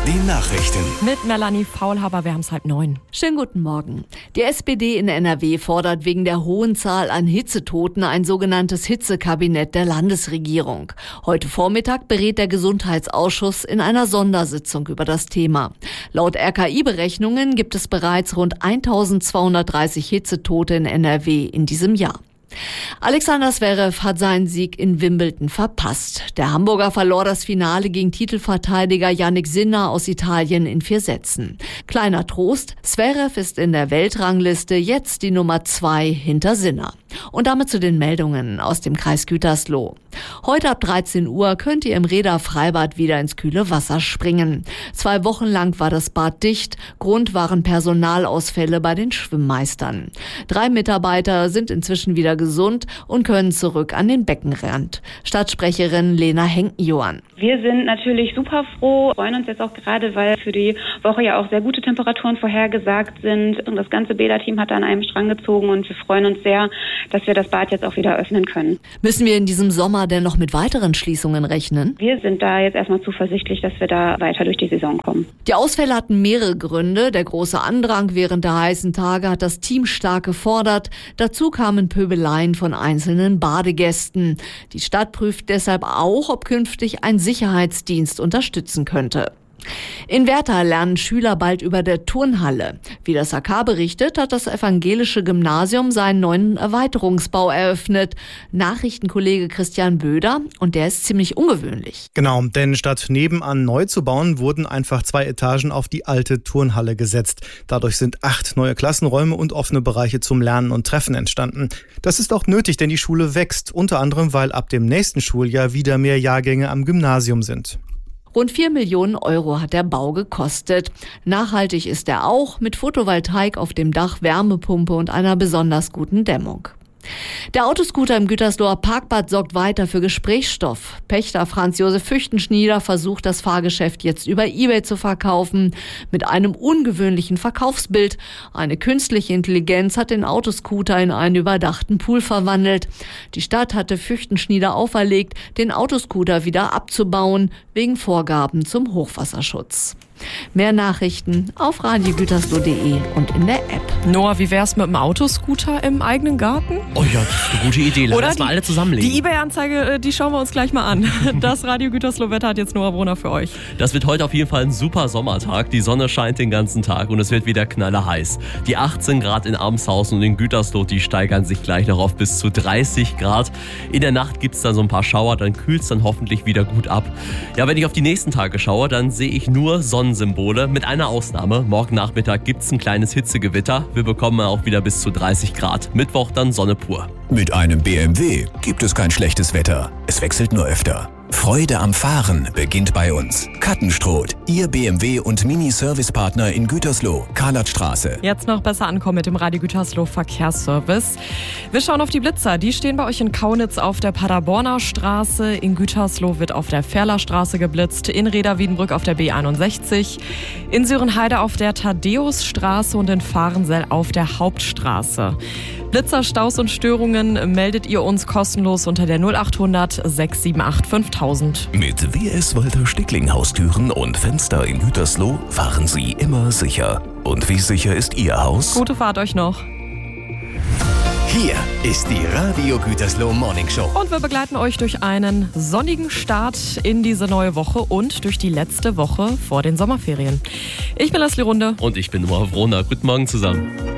Die Nachrichten. Mit Melanie Faulhaber, wir haben es 8:30. Schönen guten Morgen. Die SPD in NRW fordert wegen der hohen Zahl an Hitzetoten ein sogenanntes Hitzekabinett der Landesregierung. Heute Vormittag berät der Gesundheitsausschuss in einer Sondersitzung über das Thema. Laut RKI-Berechnungen gibt es bereits rund 1230 Hitzetote in NRW in diesem Jahr. Alexander Zverev hat seinen Sieg in Wimbledon verpasst. Der Hamburger verlor das Finale gegen Titelverteidiger Jannik Sinner aus Italien in 4 Sätzen. Kleiner Trost, Zverev ist in der Weltrangliste jetzt die Nummer 2 hinter Sinner. Und damit zu den Meldungen aus dem Kreis Gütersloh. Heute ab 13 Uhr könnt ihr im Rheder Freibad wieder ins kühle Wasser springen. 2 Wochen lang war das Bad dicht. Grund waren Personalausfälle bei den Schwimmmeistern. 3 Mitarbeiter sind inzwischen wieder gesund und können zurück an den Beckenrand. Stadtsprecherin Lena Henken-Johann. Wir sind natürlich super froh, freuen uns jetzt auch gerade, weil für die Woche ja auch sehr gute Temperaturen vorhergesagt sind. Und das ganze Bäderteam hat an einem Strang gezogen und wir freuen uns sehr, dass wir das Bad jetzt auch wieder öffnen können. Müssen wir in diesem Sommer denn noch mit weiteren Schließungen rechnen? Wir sind da jetzt erstmal zuversichtlich, dass wir da weiter durch die Saison kommen. Die Ausfälle hatten mehrere Gründe. Der große Andrang während der heißen Tage hat das Team stark gefordert. Dazu kamen Pöbeleien von einzelnen Badegästen. Die Stadt prüft deshalb auch, ob künftig ein Sicherheitsdienst unterstützen könnte. In Werther lernen Schüler bald über der Turnhalle. Wie das AK berichtet, hat das evangelische Gymnasium seinen neuen Erweiterungsbau eröffnet. Nachrichtenkollege Christian Böder, und der ist ziemlich ungewöhnlich. Genau, denn statt nebenan neu zu bauen, wurden einfach 2 Etagen auf die alte Turnhalle gesetzt. Dadurch sind 8 neue Klassenräume und offene Bereiche zum Lernen und Treffen entstanden. Das ist auch nötig, denn die Schule wächst, unter anderem, weil ab dem nächsten Schuljahr wieder mehr Jahrgänge am Gymnasium sind. Rund 4 Millionen Euro hat der Bau gekostet. Nachhaltig ist er auch, mit Photovoltaik auf dem Dach, Wärmepumpe und einer besonders guten Dämmung. Der Autoscooter im Gütersloher Parkbad sorgt weiter für Gesprächsstoff. Pächter Franz Josef Füchtenschnieder versucht, das Fahrgeschäft jetzt über eBay zu verkaufen. Mit einem ungewöhnlichen Verkaufsbild. Eine künstliche Intelligenz hat den Autoscooter in einen überdachten Pool verwandelt. Die Stadt hatte Füchtenschnieder auferlegt, den Autoscooter wieder abzubauen, wegen Vorgaben zum Hochwasserschutz. Mehr Nachrichten auf radiogütersloh.de und in der App. Noah, wie wär's mit dem Autoscooter im eigenen Garten? Oh ja, das ist eine gute Idee. Lass mal alle zusammenlegen. Die eBay-Anzeige, die schauen wir uns gleich mal an. Das Radio Gütersloh-Wetter hat jetzt Noah Brunner für euch. Das wird heute auf jeden Fall ein super Sommertag. Die Sonne scheint den ganzen Tag und es wird wieder knallerheiß. Die 18 Grad in Amshausen und in Gütersloh, die steigern sich gleich noch auf bis zu 30 Grad. In der Nacht gibt's dann so ein paar Schauer, dann kühlt's dann hoffentlich wieder gut ab. Ja, wenn ich auf die nächsten Tage schaue, dann sehe ich nur Sonnensymbole, mit einer Ausnahme. Morgen Nachmittag gibt's ein kleines Hitzegewitter. Wir bekommen auch wieder bis zu 30 Grad. Mittwoch dann Sonne pur. Mit einem BMW gibt es kein schlechtes Wetter. Es wechselt nur öfter. Freude am Fahren beginnt bei uns. Kattenstroth, Ihr BMW- und Mini-Service-Partner in Gütersloh, Karlatstraße. Jetzt noch besser ankommen mit dem Radio Gütersloh Verkehrsservice. Wir schauen auf die Blitzer. Die stehen bei euch in Kaunitz auf der Paderborner Straße. In Gütersloh wird auf der Ferlerstraße geblitzt. In Rheda-Wiedenbrück auf der B61. In Sörenheide auf der Thaddäusstraße und in Fahrensell auf der Hauptstraße. Blitzer, Staus und Störungen meldet ihr uns kostenlos unter der 0800 678 5000. Mit WS Walter Stickling Haustüren und Fenster in Gütersloh fahren Sie immer sicher. Und wie sicher ist Ihr Haus? Gute Fahrt euch noch. Hier ist die Radio Gütersloh Morning Show. Und wir begleiten euch durch einen sonnigen Start in diese neue Woche und durch die letzte Woche vor den Sommerferien. Ich bin Leslie Runde. Und ich bin Noah Brunner. Guten Morgen zusammen.